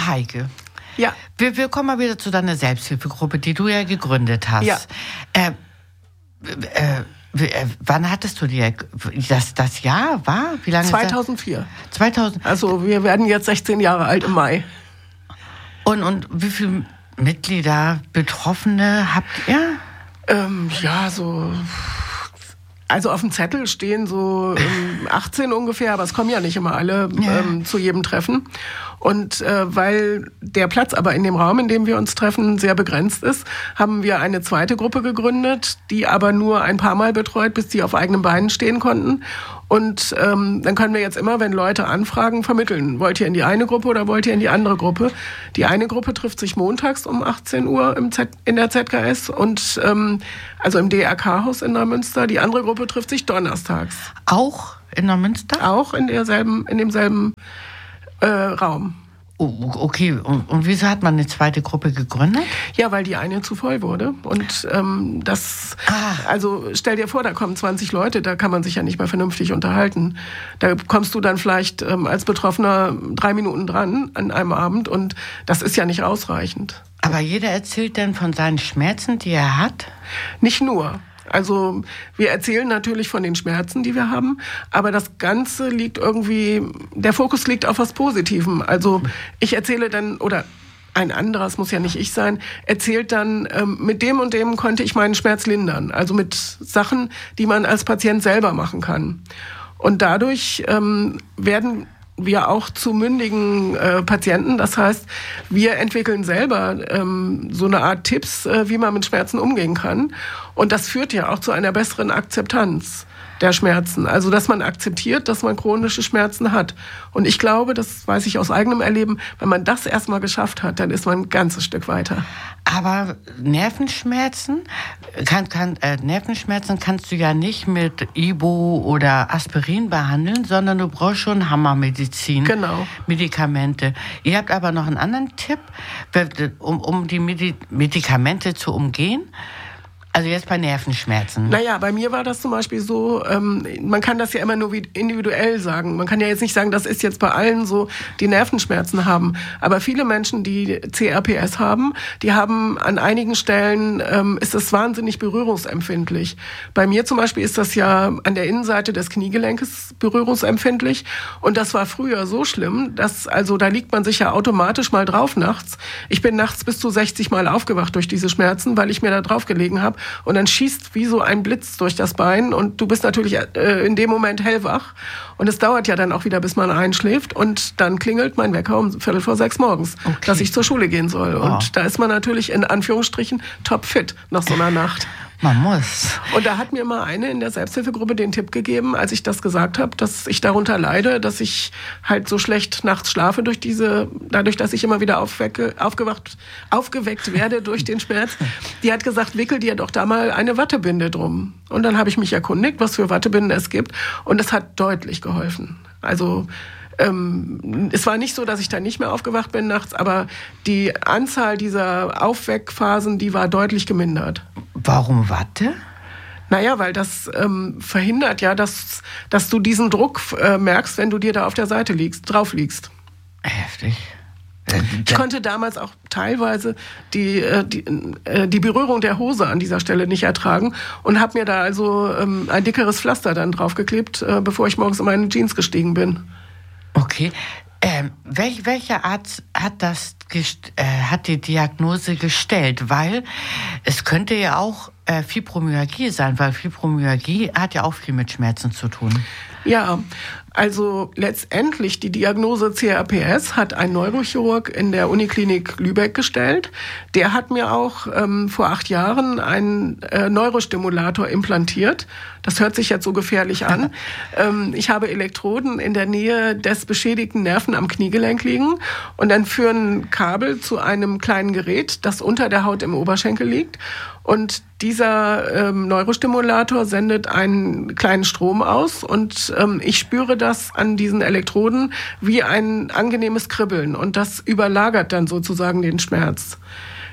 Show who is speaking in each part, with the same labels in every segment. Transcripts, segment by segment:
Speaker 1: Heike.
Speaker 2: Ja.
Speaker 1: Wir kommen mal wieder zu deiner Selbsthilfegruppe, die du ja gegründet hast.
Speaker 2: Ja.
Speaker 1: Wann hattest du die? Das Jahr war? Wie lange?
Speaker 2: 2004.
Speaker 1: 2000.
Speaker 2: Also wir werden jetzt 16 Jahre alt im Mai.
Speaker 1: Und wie viele Mitglieder, Betroffene habt ihr?
Speaker 2: Also auf dem Zettel stehen so 18 ungefähr, aber es kommen ja nicht immer alle zu jedem Treffen. Und weil der Platz aber in dem Raum, in dem wir uns treffen, sehr begrenzt ist, haben wir eine zweite Gruppe gegründet, die aber nur ein paar Mal betreut, bis die auf eigenen Beinen stehen konnten. Und dann können wir jetzt immer, wenn Leute anfragen, vermitteln. Wollt ihr in die eine Gruppe oder wollt ihr in die andere Gruppe? Die eine Gruppe trifft sich montags um 18 Uhr in der ZKS und also im DRK-Haus in Neumünster. Die andere Gruppe trifft sich donnerstags.
Speaker 1: Auch in Neumünster?
Speaker 2: Auch in demselben Raum.
Speaker 1: Oh, okay, und wieso hat man eine zweite Gruppe gegründet?
Speaker 2: Ja, weil die eine zu voll wurde. Und also stell dir vor, da kommen 20 Leute, da kann man sich ja nicht mehr vernünftig unterhalten. Da kommst du dann vielleicht als Betroffener 3 Minuten dran an einem Abend und das ist ja nicht ausreichend.
Speaker 1: Aber jeder erzählt dann von seinen Schmerzen, die er hat?
Speaker 2: Nicht nur. Also wir erzählen natürlich von den Schmerzen, die wir haben, aber das Ganze liegt irgendwie, der Fokus liegt auf was Positivem. Also ich erzähle dann, oder ein anderer, es muss ja nicht ich sein, erzählt dann, mit dem und dem konnte ich meinen Schmerz lindern. Also mit Sachen, die man als Patient selber machen kann. Und dadurch werden wir auch zu mündigen Patienten. Das heißt, wir entwickeln selber so eine Art Tipps, wie man mit Schmerzen umgehen kann. Und das führt ja auch zu einer besseren Akzeptanz der Schmerzen. Also, dass man akzeptiert, dass man chronische Schmerzen hat. Und ich glaube, das weiß ich aus eigenem Erleben, wenn man das erstmal geschafft hat, dann ist man ein ganzes Stück weiter.
Speaker 1: Aber Nervenschmerzen, Nervenschmerzen kannst du ja nicht mit Ibo oder Aspirin behandeln, sondern du brauchst schon Hammermedizin.
Speaker 2: Genau.
Speaker 1: Medikamente. Ihr habt aber noch einen anderen Tipp, um die Medikamente zu umgehen? Also jetzt bei Nervenschmerzen.
Speaker 2: Naja, bei mir war das zum Beispiel so, man kann das ja immer nur individuell sagen. Man kann ja jetzt nicht sagen, das ist jetzt bei allen so, die Nervenschmerzen haben. Aber viele Menschen, die CRPS haben, die haben an einigen Stellen, ist es wahnsinnig berührungsempfindlich. Bei mir zum Beispiel ist das ja an der Innenseite des Kniegelenkes berührungsempfindlich. Und das war früher so schlimm, dass, also da liegt man sich ja automatisch mal drauf nachts. Ich bin nachts bis zu 60 Mal aufgewacht durch diese Schmerzen, weil ich mir da drauf gelegen habe. Und dann schießt wie so ein Blitz durch das Bein und du bist natürlich in dem Moment hellwach. Und es dauert ja dann auch wieder, bis man einschläft. Und dann klingelt mein Wecker um 5:45 morgens, dass ich zur Schule gehen soll.
Speaker 1: Oh.
Speaker 2: Und da ist man natürlich in Anführungsstrichen topfit nach so einer Nacht.
Speaker 1: Man muss.
Speaker 2: Und da hat mir mal eine in der Selbsthilfegruppe den Tipp gegeben, als ich das gesagt habe, dass ich darunter leide, dass ich halt so schlecht nachts schlafe dadurch, dass ich immer wieder aufgeweckt werde durch den Schmerz. Die hat gesagt, wickel dir doch da mal eine Wattebinde drum. Und dann habe ich mich erkundigt, was für Wattebinden es gibt. Und es hat deutlich geholfen. Also es war nicht so, dass ich dann nicht mehr aufgewacht bin nachts, aber die Anzahl dieser Aufweckphasen, die war deutlich gemindert.
Speaker 1: Warum Watte?
Speaker 2: Naja, weil das verhindert ja, dass du diesen Druck merkst, wenn du dir da auf der Seite drauf liegst.
Speaker 1: Heftig.
Speaker 2: Ich konnte damals auch teilweise die Berührung der Hose an dieser Stelle nicht ertragen und habe mir da also ein dickeres Pflaster dann draufgeklebt, bevor ich morgens in meine Jeans gestiegen bin.
Speaker 1: Okay. Welcher Arzt hat die Diagnose gestellt? Weil es könnte ja auch Fibromyalgie sein, weil Fibromyalgie hat ja auch viel mit Schmerzen zu tun.
Speaker 2: Ja, also letztendlich die Diagnose CRPS hat ein Neurochirurg in der Uniklinik Lübeck gestellt. Der hat mir auch vor 8 Jahren einen Neurostimulator implantiert. Das hört sich jetzt so gefährlich an. Ich habe Elektroden in der Nähe des beschädigten Nerven am Kniegelenk liegen und dann führen Kabel zu einem kleinen Gerät, das unter der Haut im Oberschenkel liegt. Und dieser Neurostimulator sendet einen kleinen Strom aus und ich spüre das an diesen Elektroden wie ein angenehmes Kribbeln und das überlagert dann sozusagen den Schmerz.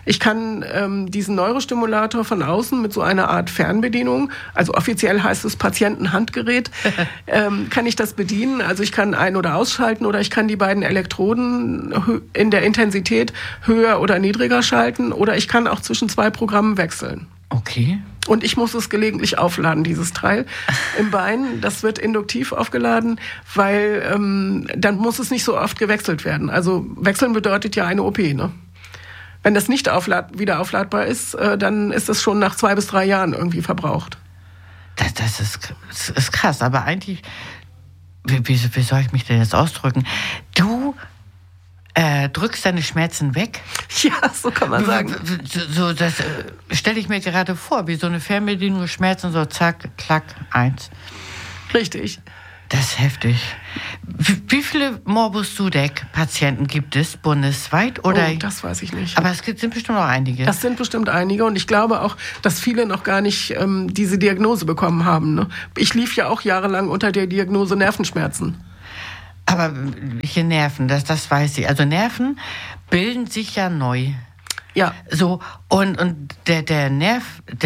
Speaker 2: Ich kann diesen Neurostimulator von außen mit so einer Art Fernbedienung, also offiziell heißt es Patientenhandgerät, kann ich das bedienen. Also ich kann ein- oder ausschalten oder ich kann die beiden Elektroden in der Intensität höher oder niedriger schalten oder ich kann auch zwischen 2 Programmen wechseln.
Speaker 1: Okay.
Speaker 2: Und ich muss es gelegentlich aufladen, dieses Teil im Bein. Das wird induktiv aufgeladen, weil dann muss es nicht so oft gewechselt werden. Also wechseln bedeutet ja eine OP, ne? Wenn das nicht wieder aufladbar ist, dann ist es schon nach 2 bis 3 Jahren irgendwie verbraucht.
Speaker 1: Das ist krass, aber eigentlich, wie soll ich mich denn jetzt ausdrücken? Du drückst deine Schmerzen weg?
Speaker 2: Ja, so kann man sagen.
Speaker 1: So, das stelle ich mir gerade vor, wie so eine Fernbedienung, Schmerzen, so zack, klack, 1.
Speaker 2: Richtig.
Speaker 1: Das ist heftig. Wie viele Morbus Sudeck-Patienten gibt es bundesweit? Oder?
Speaker 2: Oh, das weiß ich nicht.
Speaker 1: Aber sind bestimmt auch einige.
Speaker 2: Das sind bestimmt einige und ich glaube auch, dass viele noch gar nicht diese Diagnose bekommen haben. Ne? Ich lief ja auch jahrelang unter der Diagnose Nervenschmerzen.
Speaker 1: Aber hier Nerven, das weiß ich. Also Nerven bilden sich ja neu.
Speaker 2: Ja.
Speaker 1: So, und der Nerv,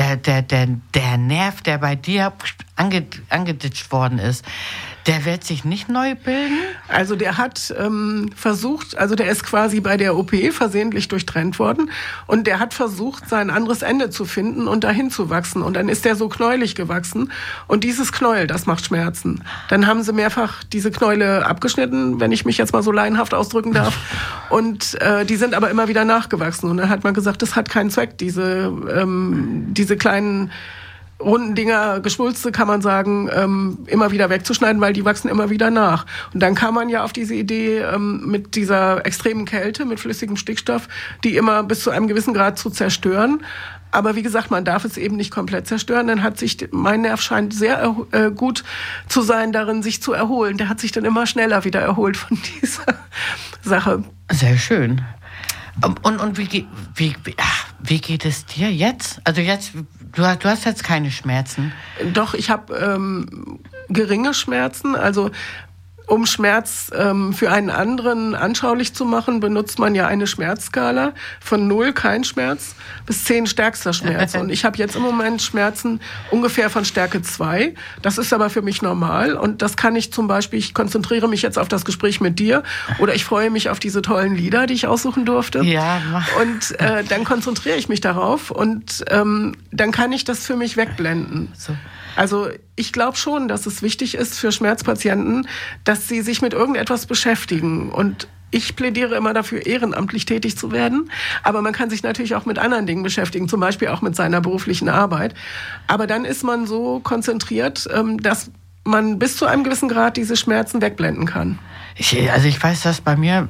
Speaker 1: der Nerv, der bei dir angeditscht worden ist, der wird sich nicht neu bilden?
Speaker 2: Also der hat versucht, also der ist quasi bei der OP versehentlich durchtrennt worden und der hat versucht, sein anderes Ende zu finden und dahin zu wachsen. Und dann ist der so knäulig gewachsen und dieses Knäuel, das macht Schmerzen. Dann haben sie mehrfach diese Knäule abgeschnitten, wenn ich mich jetzt mal so laienhaft ausdrücken darf. Und die sind aber immer wieder nachgewachsen. Und dann hat man gesagt, das hat keinen Zweck, diese kleinen runden Dinger, Geschwulste, kann man sagen, immer wieder wegzuschneiden, weil die wachsen immer wieder nach. Und dann kam man ja auf diese Idee mit dieser extremen Kälte, mit flüssigem Stickstoff, die immer bis zu einem gewissen Grad zu zerstören. Aber wie gesagt, man darf es eben nicht komplett zerstören. Dann hat sich, mein Nerv scheint sehr gut zu sein, darin sich zu erholen. Der hat sich dann immer schneller wieder erholt von dieser Sache.
Speaker 1: Sehr schön. Und wie geht es dir jetzt? Also jetzt, du hast jetzt keine Schmerzen.
Speaker 2: Doch, ich habe geringe Schmerzen. Also um Schmerz für einen anderen anschaulich zu machen, benutzt man ja eine Schmerzskala von 0, kein Schmerz, bis 10 stärkster Schmerz. Und ich habe jetzt im Moment Schmerzen ungefähr von Stärke 2. Das ist aber für mich normal. Und das kann ich zum Beispiel, ich konzentriere mich jetzt auf das Gespräch mit dir oder ich freue mich auf diese tollen Lieder, die ich aussuchen durfte.
Speaker 1: Ja.
Speaker 2: Und dann konzentriere ich mich darauf und dann kann ich das für mich wegblenden.
Speaker 1: So.
Speaker 2: Also ich glaube schon, dass es wichtig ist für Schmerzpatienten, dass sie sich mit irgendetwas beschäftigen. Und ich plädiere immer dafür, ehrenamtlich tätig zu werden. Aber man kann sich natürlich auch mit anderen Dingen beschäftigen, zum Beispiel auch mit seiner beruflichen Arbeit. Aber dann ist man so konzentriert, dass man bis zu einem gewissen Grad diese Schmerzen wegblenden kann.
Speaker 1: Ich weiß, dass bei mir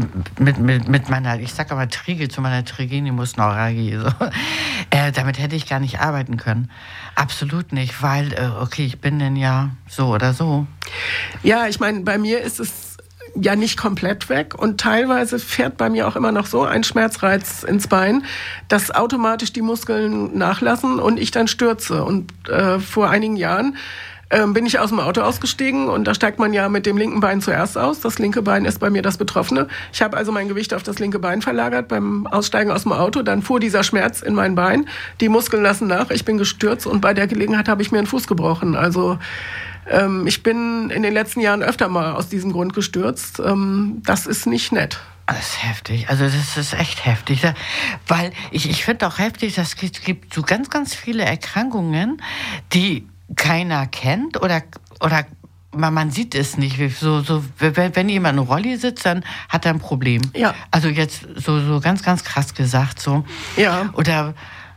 Speaker 1: mit meiner, ich sag aber Trigel zu meiner Trigeminusneuralgie, so, damit hätte ich gar nicht arbeiten können. Absolut nicht, weil, okay, ich bin denn ja so oder so.
Speaker 2: Ja, ich meine, bei mir ist es ja nicht komplett weg und teilweise fährt bei mir auch immer noch so ein Schmerzreiz ins Bein, dass automatisch die Muskeln nachlassen und ich dann stürze. Und vor einigen Jahren bin ich aus dem Auto ausgestiegen und da steigt man ja mit dem linken Bein zuerst aus. Das linke Bein ist bei mir das Betroffene. Ich habe also mein Gewicht auf das linke Bein verlagert beim Aussteigen aus dem Auto. Dann fuhr dieser Schmerz in mein Bein. Die Muskeln lassen nach. Ich bin gestürzt und bei der Gelegenheit habe ich mir einen Fuß gebrochen. Also ich bin in den letzten Jahren öfter mal aus diesem Grund gestürzt. Das ist nicht nett.
Speaker 1: Das ist heftig. Also das ist echt heftig. Weil ich finde auch heftig, dass es gibt so ganz, ganz viele Erkrankungen, die keiner kennt oder man sieht es nicht. So, wenn jemand in einer Rolli sitzt, dann hat er ein Problem.
Speaker 2: Ja.
Speaker 1: Also jetzt so ganz, ganz krass gesagt so.
Speaker 2: Ja.
Speaker 1: Oder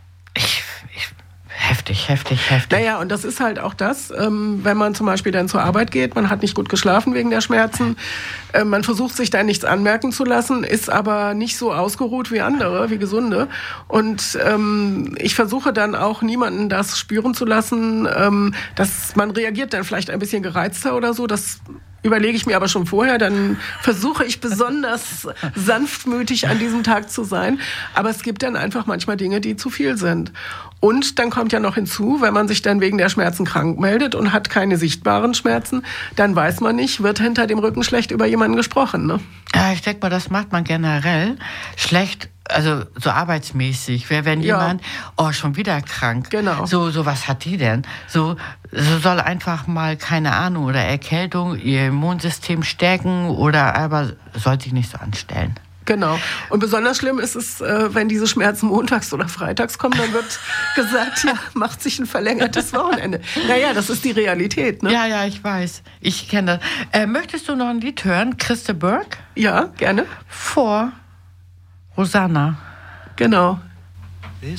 Speaker 1: heftig.
Speaker 2: Naja, und das ist halt auch das, wenn man zum Beispiel dann zur Arbeit geht, man hat nicht gut geschlafen wegen der Schmerzen, man versucht sich da nichts anmerken zu lassen, ist aber nicht so ausgeruht wie andere, wie Gesunde. Und ich versuche dann auch niemanden das spüren zu lassen, dass man reagiert dann vielleicht ein bisschen gereizter oder so, das überlege ich mir aber schon vorher, dann versuche ich besonders sanftmütig an diesem Tag zu sein. Aber es gibt dann einfach manchmal Dinge, die zu viel sind. Und dann kommt ja noch hinzu, wenn man sich dann wegen der Schmerzen krank meldet und hat keine sichtbaren Schmerzen, dann weiß man nicht, wird hinter dem Rücken schlecht über jemanden gesprochen. Ne?
Speaker 1: Ja, ich denke mal, das macht man generell schlecht also so arbeitsmäßig, wenn jemand, schon wieder krank.
Speaker 2: Genau.
Speaker 1: So was hat die denn? So soll einfach mal, keine Ahnung, oder Erkältung, ihr Immunsystem stärken oder aber soll sich nicht so anstellen.
Speaker 2: Genau. Und besonders schlimm ist es, wenn diese Schmerzen montags oder freitags kommen, dann wird gesagt, ja, macht sich ein verlängertes Wochenende. Naja, das ist die Realität, ne?
Speaker 1: Ja, ich weiß. Ich kenne das. Möchtest du noch ein Lied hören? Christa Burke?
Speaker 2: Ja, gerne.
Speaker 1: Vor Rosanna.
Speaker 2: Genau.